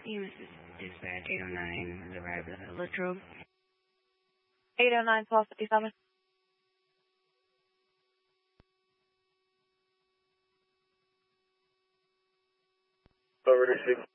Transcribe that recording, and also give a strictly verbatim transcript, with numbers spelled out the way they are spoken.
Use dispatch eight oh nine has arrived at Latrobe. eight oh nine, twelve fifty-seven. Over to six